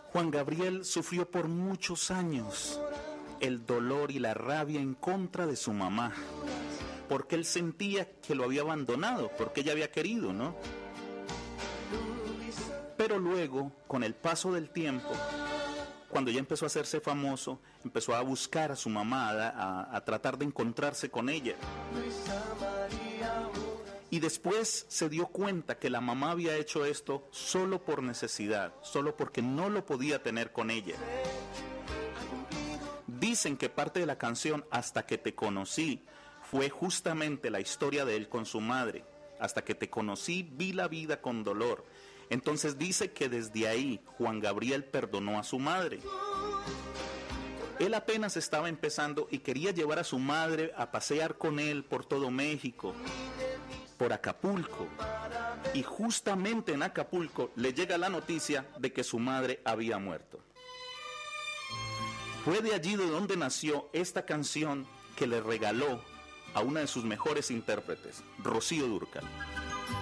Juan Gabriel sufrió por muchos años el dolor y la rabia en contra de su mamá, porque él sentía que lo había abandonado, porque ella había querido, ¿no? Pero luego, con el paso del tiempo, cuando ya empezó a hacerse famoso, empezó a buscar a su mamá, a tratar de encontrarse con ella. Y después se dio cuenta que la mamá había hecho esto solo por necesidad, solo porque no lo podía tener con ella. Dicen que parte de la canción Hasta que te conocí fue justamente la historia de él con su madre. Hasta que te conocí vi la vida con dolor. Entonces dice que desde ahí Juan Gabriel perdonó a su madre. Él apenas estaba empezando y quería llevar a su madre a pasear con él por todo México, por Acapulco. Y justamente en Acapulco le llega la noticia de que su madre había muerto. Fue de allí de donde nació esta canción que le regaló a una de sus mejores intérpretes, Rocío Dúrcal.